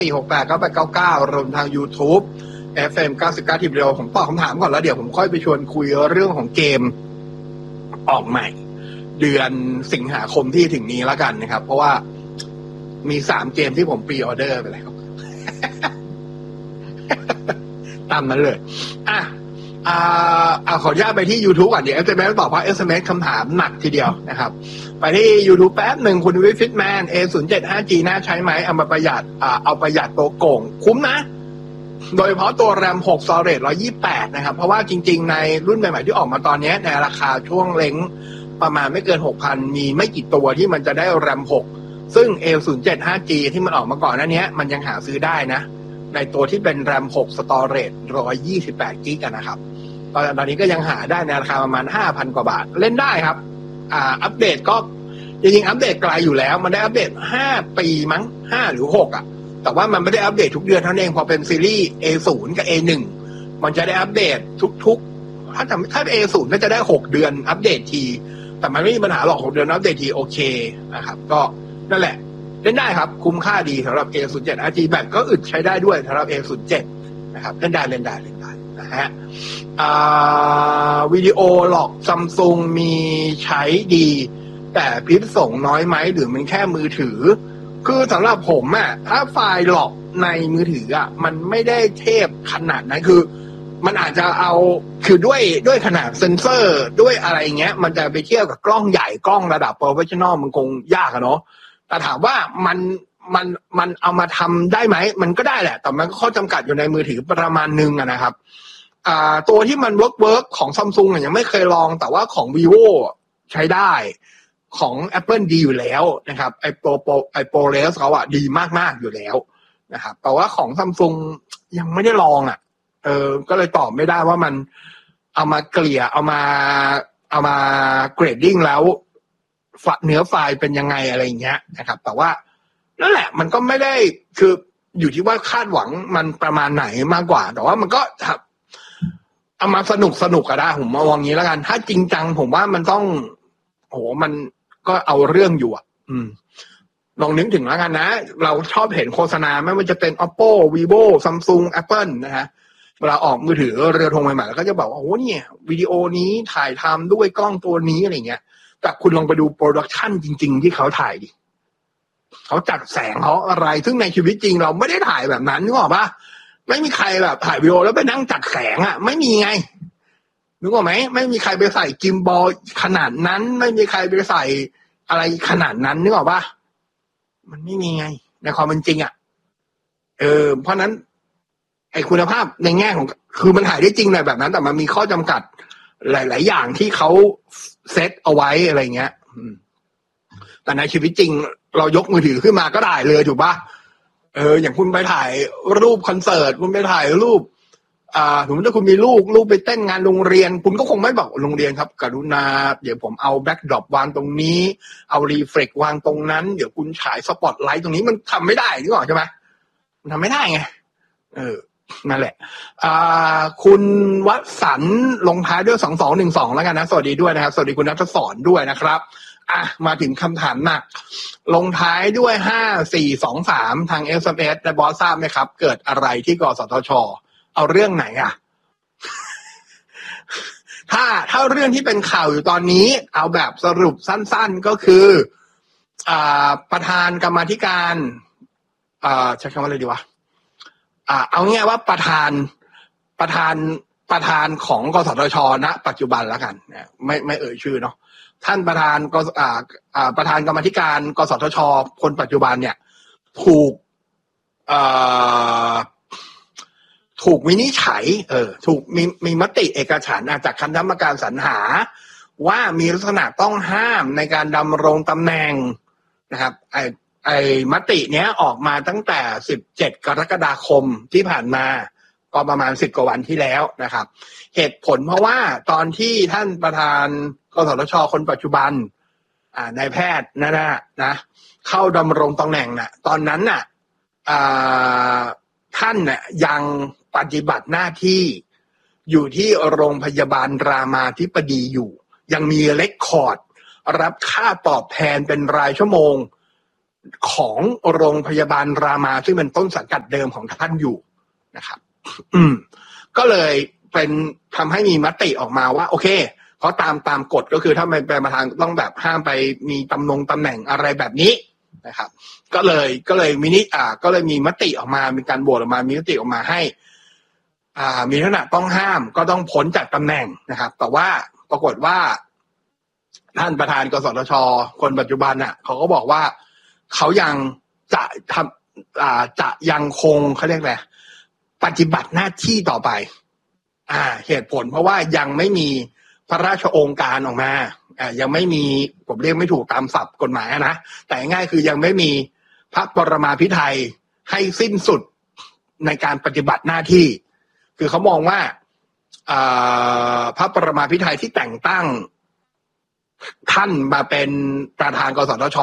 4689899รวมทาง YouTube FM 99 ทีเดียวผมตอบคำถามก่อนแล้วเดี๋ยวผมค่อยไปชวนคุยเรื่องของเกมออกใหม่เดือนสิงหาคมที่ถึงนี้แล้วกันนะครับเพราะว่ามี3เกมที่ผมพรีออเดอร์ไปแล้ว ตามนั้นเลยขออนุญาตไปที่ YouTube ก่อนเดี๋ยว SMS ตอบเพราะ SMS คำถามหนักทีเดียวนะครับไปที่ YouTube แป๊บหนึ่งคุณวิฟิตแมน A07 5G น่าใช้ไหมเอามาประหยัดเอาประหยัดตัวโก่งคุ้มนะโดยเฉพาะตัว RAM 6 Storage 128นะครับเพราะว่าจริงๆในรุ่นใหม่ๆที่ออกมาตอนนี้ในราคาช่วงเล้งประมาณไม่เกิน 6,000 มีไม่กี่ตัวที่มันจะได้ RAM 6 ซึ่ง A07 5G ที่มันออกมาก่อนหน้านี้มันยังหาซื้อได้นะในตัวที่เป็น RAM 6 Storage 128 GB นะครับตอนนี้ก็ยังหาได้ในราคาประมาณ 5,000 กว่าบาทเล่นได้ครับอัปเดตก็จริงๆอัปเดตไกลอยู่แล้วมันได้อัปเดต5 ปีมั้ง5หรือ6แต่ว่ามันไม่ได้อัปเดตทุกเดือนเท่านั้นเองพอเป็นซีรีส์ A0 กับ A1 มันจะได้อัปเดตทุกถ้า A0 น่าจะได้6เดือนอัปเดตทีแต่มันไม่มีปัญหาหรอก6เดือนอัปเดตทีโอเคนะครับก็นั่นแหละเล่นได้ครับคุ้มค่าดีสำหรับ A07 RG แบตก็อึดใช้ได้ด้วยสำหรับ A07 นะครับเล่นได้นะฮะวิดีโอหลอกซัมซุงมีใช้ดีแต่พิมพ์ส่งน้อยไหมหรือมันแค่มือถือคือสำหรับผมถ้าไฟล์หลอกในมือถือมันไม่ได้เทพขนาดนั้นคือมันอาจจะเอาคือด้วยขนาดเซนเซอร์ด้วยอะไรเงี้ยมันจะไปเทียบกับกล้องใหญ่กล้องระดับโปรเฟชชั่นอลมันคงยากเนาะแต่ถามว่ามันเอามาทำได้ไหมมันก็ได้แหละแต่มันก็ข้อจำกัดอยู่ในมือถือประมาณนึงนะครับตัวที่มันเวิร์กของ Samsung ยังไม่เคยลองแต่ว่าของ Vivo ใช้ได้ของ Apple ดีอยู่แล้วนะครับไอโปรเลสเขาดีมากๆอยู่แล้วนะครับแต่ว่าของ Samsung ยังไม่ได้ลองก็เลยตอบไม่ได้ว่ามันเอามาเกลี่ยเอามาเกรดดิ้งแล้วเนื้อไฟล์เป็นยังไงอะไรอย่างเงี้ยนะครับแต่ว่านั่นแหละมันก็ไม่ได้คืออยู่ที่ว่าคาดหวังมันประมาณไหนมากกว่าแต่ว่ามันก็เอามาสนุกก็ได้ผมมามองงี้แล้วกันถ้าจริงจังผมว่ามันต้องมันก็เอาเรื่องอยู่ลองนึกถึงแล้วกันนะเราชอบเห็นโฆษณาไม่ว่าจะเป็น Oppo Vivo Samsung Apple นะฮะเวลาออกมือถือเรือธงใหม่ๆแล้วก็จะบอกว่าโอ้เนี่ยวิดีโอนี้ถ่ายทำด้วยกล้องตัวนี้อะไรเงี้ยแต่คุณลองไปดูโปรดักชันจริงๆที่เขาถ่ายดิเขาจัดแสงเขาอะไรซึ่งในชีวิตจริงเราไม่ได้ถ่ายแบบนั้นนึกออกปะไม่มีใครแบบถ่ายวิดีโอแล้วไปนั่งจัดแสงไม่มีไงนึกออกไหมไม่มีใครไปใส่กิมบอลขนาดนั้นไม่มีใครไปใส่อะไรขนาดนั้นนึกออกปะมันไม่มีไงในความเป็นจริงเพราะนั้นไอ้คุณภาพในแง่ของคือมันถ่ายได้จริงแบบนั้นแต่มันมีข้อจำกัดหลายๆอย่างที่เขาเซตเอาไว้อะไรเงี้ยแต่ในชีวิตจริงเรายกมือถือขึ้นมาก็ได้เลยถูกปะอย่างคุณไปถ่ายรูปคอนเสิร์ตคุณไปถ่ายรูปสมมติถ้าคุณมีลูกไปเต้นงานโรงเรียนคุณก็คงไม่บอกโรงเรียนครับกรุณาเดี๋ยวผมเอาแบ็คดรอปวางตรงนี้เอารีเฟล็กวางตรงนั้นเดี๋ยวคุณฉายสปอตไลท์ตรงนี้มันทำไม่ได้นึกออกใช่ไหมมันทำไม่ได้ไงนั่นแหละคุณวสันต์ลงท้ายด้วย2212แล้วกันนะสวัสดีด้วยนะครับสวัสดีคุณณัฐศรด้วยนะครับมาถึงคำถามหนักลงท้ายด้วย5423ทาง SMS และบอสทราบไหมครับเกิดอะไรที่กสทช.เอาเรื่องไหนถ้าเรื่องที่เป็นข่าวอยู่ตอนนี้เอาแบบสรุปสั้นๆก็คือประธานกรรมาธิการใช้คำว่าอะไรดีวะเอาง่ายว่าประธานของกสทช.ณปัจจุบันแล้วกันไม่เอ่ยชื่อเนาะท่านประธานประธานกรรมาธิการกสทช.คนปัจจุบันเนี่ยถูกวินิจฉัยถูกมีมติเอกฉันท์จากคณะกรรมการสรรหาว่ามีลักษณะต้องห้ามในการดำรงตำแหน่งนะครับไอ้มติเนี้ยออกมาตั้งแต่17กรกฎาคมที่ผ่านมาก็ประมาณ10กว่าวันที่แล้วนะครับเหตุผลเพราะว่าตอนที่ท่านประธานกสทช.คนปัจจุบันนายแพทย์นะเข้าดำรงตำแหน่งตอนนั้นท่านยังปฏิบัติหน้าที่อยู่ที่โรงพยาบาลรามาธิบดีอยู่ยังมีเรคคอร์ดรับค่าตอบแทนเป็นรายชั่วโมงของโรงพยาบาลรามาซึ่งเป็นต้นสังกัดเดิมของท่านอยู่นะครับก็เลยเป็นทำให้มีมติออกมาว่าโอเคเพราะตามกฎก็คือถ้าเป็นประธานต้องแบบห้ามไปมีตำแหน่งอะไรแบบนี้นะครับก็เลยก็เลยมีมติออกมามีการโหวตออกมามีมติออกมาให้มีลักษณะต้องห้ามก็ต้องพ้นจากตำแหน่งนะครับแต่ว่าปรากฏว่าท่านประธานกสทช.คนปัจจุบันน่ะเขาก็บอกว่าเขายังจะทำจะยังคงเขาเรียกอะไรปฏิบัติหน้าที่ต่อไปเหตุผลเพราะว่ายังไม่มีพระราชโองการออกมายังไม่มีผมเรียกไม่ถูกตามศัพท์กฎหมายนะแต่ง่ายคือยังไม่มีพระปรมาภิไธยให้สิ้นสุดในการปฏิบัติหน้าที่คือเขามองว่าพระปรมาภิไธยที่แต่งตั้งท่านมาเป็นประธานกสทช.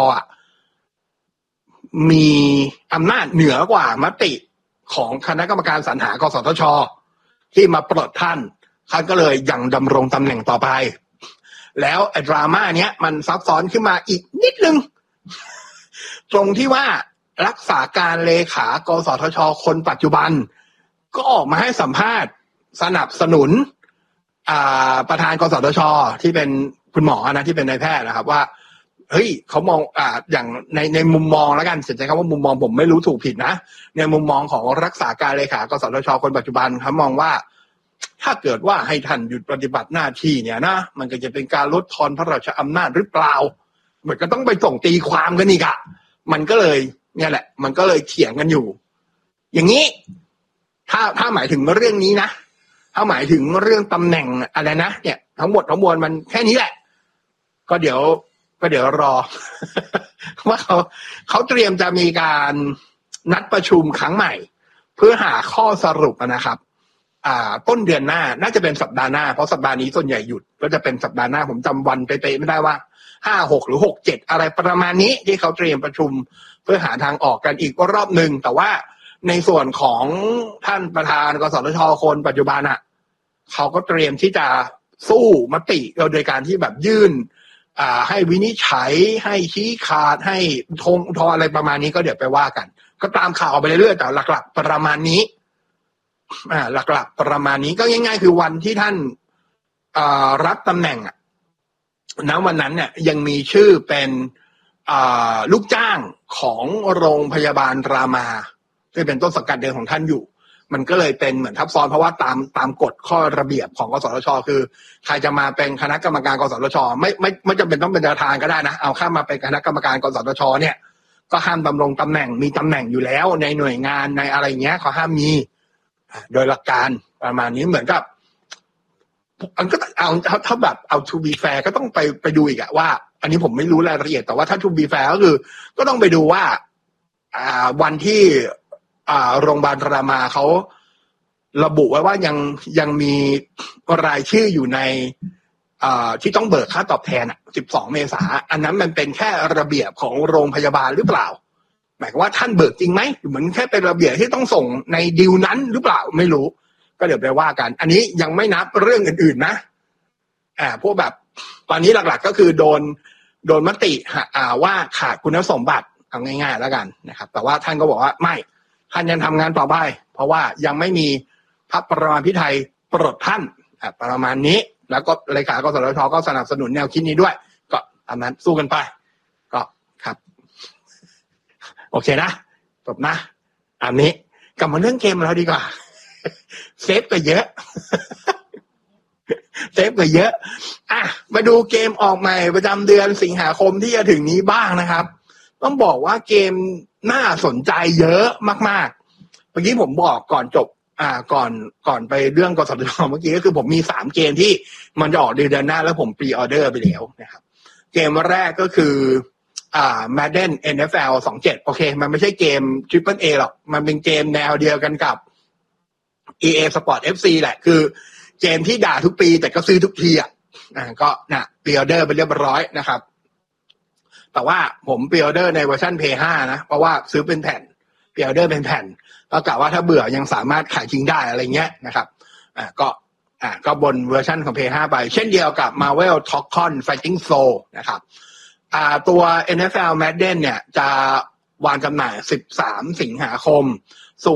มีอำนาจเหนือกว่ามติของคณะกรรมการสรรหากสทช.ที่มาปลดท่านก็เลยยังดำรงตำแหน่งต่อไปแล้วไอ้ดราม่าเนี้ยมันซับซ้อนขึ้นมาอีกนิดนึงตรงที่ว่ารักษาการเลขากสทช.คนปัจจุบันก็ออกมาให้สัมภาษณ์สนับสนุนประธานกสทช.ที่เป็นคุณหมอนะที่เป็นนายแพทย์นะครับว่าเฮ้ยเขามองอย่างในมุมมองแล้วกันใช้คำว่ามุมมองผมไม่รู้ถูกผิดนะในมุมมองของรักษาการเลขากสทช.คนปัจจุบันเขามองว่าถ้าเกิดว่าให้ท่านหยุดปฏิบัติหน้าที่เนี่ยนะมันก็จะเป็นการลดทอนพระราชอำนาจหรือเปล่ามันก็ต้องไปส่งตีความกันอีกอะมันก็เลยเนี่ยแหละมันก็เลยเถียงกันอยู่อย่างนี้ถ้าหมายถึงเรื่องนี้นะถ้าหมายถึงเรื่องตำแหน่งอะไรนะเนี่ยทั้งหมดทั้งมวลมันแค่นี้แหละก็เดี๋ยวรอ ว่าเขาเตรียมจะมีการนัดประชุมครั้งใหม่เพื่อหาข้อสรุปนะครับต้นเดือนหน้าน่าจะเป็นสัปดาห์หน้าเพราะสัปดาห์นี้ส่วนใหญ่หยุดก็จะเป็นสัปดาห์หน้าผมจำวันเป๊ะๆไม่ได้ว่า5-6หรือ6-7อะไรประมาณนี้ที่เขาเตรียมประชุมเพื่อหาทางออกกันอีกรอบนึงแต่ว่าในส่วนของท่านประธานกสทช.คนปัจจุบันเขาก็เตรียมที่จะสู้มติโดยการที่แบบยื่นให้วินิจฉัยให้ชี้ขาดให้ทงทออะไรประมาณนี้ก็เดี๋ยวไปว่ากันก็ตามข่าวไปเรื่อยๆแต่หลักๆประมาณนี้หลักๆประมาณนี้ก็ง่ายๆคือวันที่ท่านรับตำแหน่งณวันนั้นเนี่ยยังมีชื่อเป็นลูกจ้างของโรงพยาบาลรามาที่เป็นต้นสังกัดเดิมของท่านอยู่มันก็เลยเป็นเหมือนทับซ้อนเพราะว่าตามกฎข้อระเบียบของกสทช.คือใครจะมาเป็นคณะกรรมการกสทช.ไม่จำเป็นต้องเป็นประธานก็ได้นะเอาข้ามมาเป็นคณะกรรมการกสทช.เนี่ยก็ห้ามดำรงตำแหน่งมีตำแหน่งอยู่แล้วในหน่วยงานในอะไรเงี้ยเขาห้ามมีโดยหลักการประมาณนี้เหมือนกับอันก็เอาถ้าแบบเอา to be fair ก็ต้องไปดูอีกว่าอันนี้ผมไม่รู้รายละเอียดแต่ว่าถ้า to be fair ก็คือก็ต้องไปดูว่าวันที่โรงพยาบาลรามาเขาระบุไว้ว่ายังมีรายชื่ออยู่ในที่ต้องเบิกค่าตอบแทน12 เมษายนอันนั้นมันเป็นแค่ระเบียบของโรงพยาบาลหรือเปล่าหมายความว่าท่านเบิกจริงไหมเหมือนแค่เป็นระเบียบที่ต้องส่งในดีลนั้นหรือเปล่าไม่รู้ก็เดี๋ยวไปว่ากันอันนี้ยังไม่นับเรื่องอื่นๆนะพวกแบบตอนนี้หลักๆก็คือโดนมติว่าขาดคุณสมบัติเอาง่ายๆแล้วกันนะครับแต่ว่าท่านก็บอกว่าไม่ท่านยังทำงานต่อไปเพราะว่ายังไม่มีพระปรมาภิไธยปลดท่านประมาณนี้แล้วก็เลขากสทช.ก็สนับสนุนแนวคิดนี้ด้วยก็ตามนั้นสู้กันไปก็ครับโอเคนะจบนะอันนี้กลับมาเรื่องเกมเราดีกว่าเซฟก็เยอะเซฟก็เยอะมาดูเกมออกใหม่ประจำเดือนสิงหาคมที่จะถึงนี้บ้างนะครับต้องบอกว่าเกมน่าสนใจเยอะมากๆเมื่อกี้ผมบอกก่อนจบก่อนไปเรื่องกสทช.เมื่อกี้ก็คือผมมี3เกมที่มันจะออกเดือนหน้าแล้วผมพรีออเดอร์ไปแล้วนะครับเกมแรกก็คือMadden NFL 27โอเคมันไม่ใช่เกม Triple A หรอกมันเป็นเกมแนวเดียวกันกับ EA Sport FC แหละคือเกมที่ด่าทุกปีแต่ก็ซื้อทุกทีก็พรีออเดอร์ไปเรียบร้อยนะครับแต่ว่าผมพรีออเดอร์ในเวอร์ชัน Play 5นะเพราะว่าซื้อเป็นแผ่นพรีออเดอร์เป็นแผ่นก็กะว่าถ้าเบื่อยังสามารถขายทิ้งได้อะไรเงี้ยนะครับก็บนเวอร์ชันของ Play 5ไปเช่นเดียวกับ Marvel Capcom Fighting Soul นะครับตัว NFL Madden เนี่ยจะวางจำหน่าย13 สิงหาคม